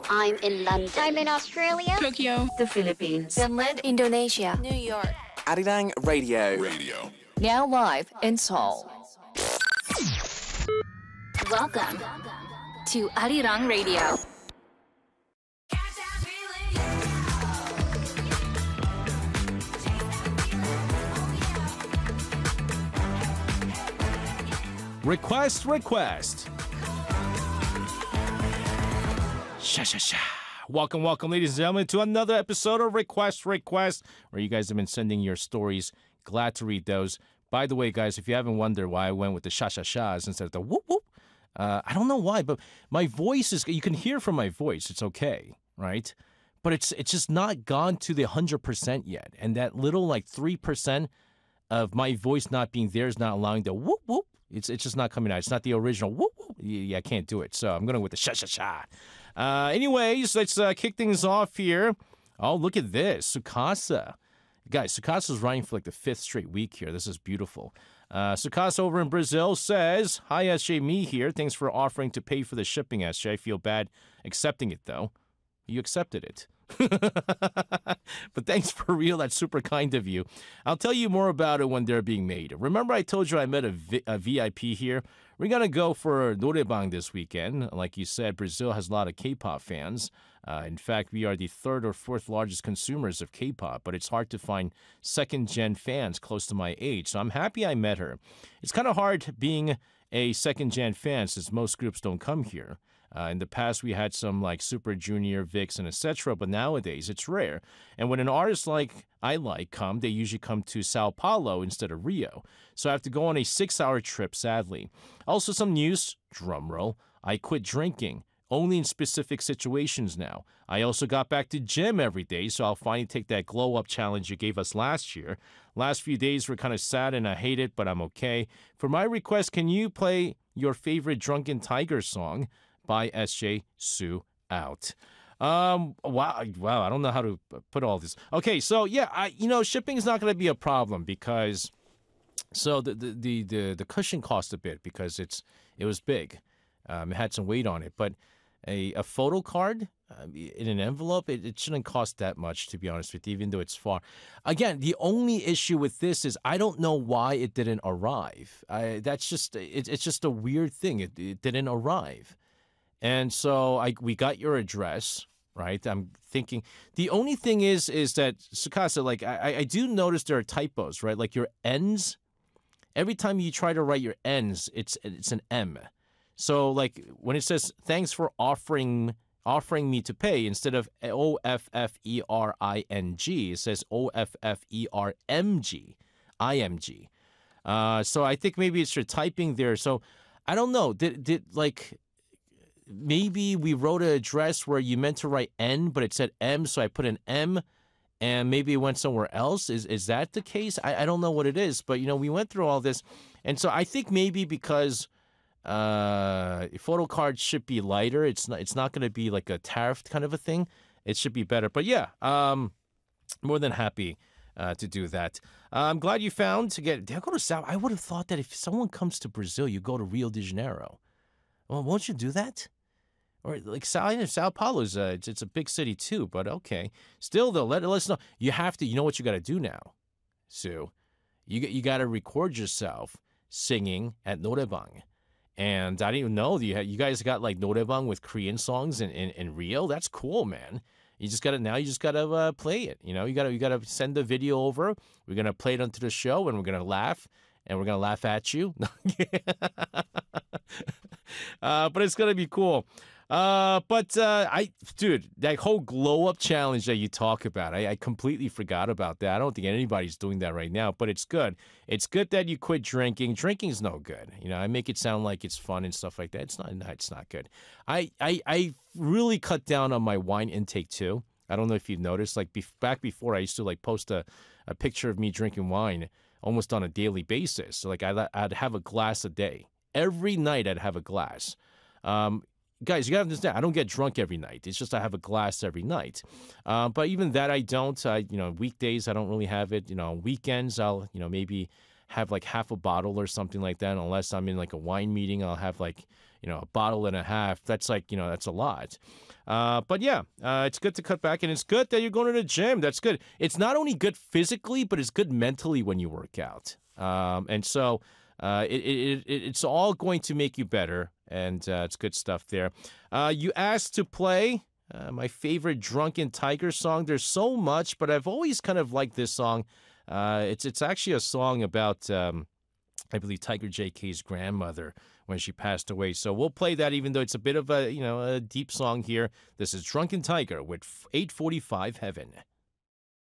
I'm in London. I'm in Australia. Tokyo. The Philippines. Finland. Indonesia. New York. Arirang Radio. Now live in Seoul. Welcome to Arirang Radio. Request. Sha. Welcome, ladies and gentlemen, to another episode of Request, where you guys have been sending your stories. Glad to read those. By the way, guys, if you haven't wondered why I went with the sha-sha-shas instead of the whoop-whoop, I don't know why, but my voice is, you can hear from my voice, it's okay, right? But it's just not gone to the 100% yet. And that little, 3% of my voice not being there is not allowing the whoop-whoop. It's just not coming out. It's not the original whoop whoop. Yeah, I can't do it. So I'm going with the sha. Anyways, let's kick things off here. Oh, look at this. Sukasa. Guys, Sukasa's running for the 5th straight week here. This is beautiful. Sukasa over in Brazil says, "Hi, SJ, me here. Thanks for offering to pay for the shipping, SJ. I feel bad accepting it, though." You accepted it. But thanks for real. That's super kind of you. I'll tell you more about it when they're being made. Remember I told you I met a VIP here? We're going to go for Noraebang this weekend. Like you said, Brazil has a lot of K-pop fans. In fact, we are the 3rd or 4th largest consumers of K-pop, but it's hard to find second-gen fans close to my age. So I'm happy I met her. It's kind of hard being a second-gen fan since most groups don't come here. In the past, we had some Super Junior, VIX, and etc., but nowadays it's rare. And when an artist I come, they usually come to Sao Paulo instead of Rio. So I have to go on a 6-hour trip, sadly. Also some news, drumroll, I quit drinking. Only in specific situations now. I also got back to gym every day, so I'll finally take that glow-up challenge you gave us last year. Last few days were kind of sad and I hate it, but I'm okay. For my request, can you play your favorite Drunken Tiger song by SJ Sue out? Wow, I don't know how to put all this. Okay, so yeah, shipping is not going to be a problem because, so the cushion cost a bit because it was big. It had some weight on it, but a photo card in an envelope, it shouldn't cost that much, to be honest with you, even though it's far. Again, the only issue with this is I don't know why it didn't arrive. It's just a weird thing. It didn't arrive. And so we got your address, right? I'm thinking the only thing is that Sukasa, I do notice there are typos, right? Like your N's, every time you try to write your N's, it's an M. So when it says thanks for offering me to pay, instead of OFFERING, it says OFFERMG, IMG. So I think maybe it's your typing there. So I don't know. Did maybe we wrote an address where you meant to write N, but it said M, so I put an M, and maybe it went somewhere else. Is that the case? I don't know what it is, but we went through all this, and so I think maybe because photo cards should be lighter. It's not going to be like a tariff kind of a thing. It should be better. But yeah, more than happy to do that. I'm glad you found to get. Did I go to Sao? I would have thought that if someone comes to Brazil, you go to Rio de Janeiro. Well, won't you do that? Or Sao Paulo is it's a big city too. But okay, still though, let us know. You have to. You know what you got to do now, Sue. You got to record yourself singing at Noraebang. And I didn't even know you guys got Noraebang with Korean songs in Rio. That's cool, man. You just gotta play it. You gotta send the video over. We're gonna play it onto the show, and we're gonna laugh, at you. But it's gonna be cool. Dude, that whole glow up challenge that you talk about, I completely forgot about that. I don't think anybody's doing that right now, but it's good. It's good that you quit drinking. Drinking's no good. I make it sound like it's fun and stuff like that. It's not good. I really cut down on my wine intake too. I don't know if you've noticed, back before I used to post a picture of me drinking wine almost on a daily basis. So I'd have a glass a day. Every night I'd have a glass. Guys, you gotta understand, I don't get drunk every night. It's just I have a glass every night. But even that I don't. Weekdays I don't really have it. Weekends I'll, maybe have half a bottle or something like that. Unless I'm in a wine meeting, I'll have a bottle and a half. That's like, that's a lot. But yeah, it's good to cut back, and it's good that you're going to the gym. That's good. It's not only good physically, but it's good mentally when you work out. And so it's all going to make you better, and it's good stuff there. You asked to play my favorite Drunken Tiger song. There's so much, but I've always kind of liked this song. It's actually a song about, I believe, Tiger JK's grandmother when she passed away. So we'll play that, even though it's a bit of a deep song here. This is Drunken Tiger with 845 Heaven.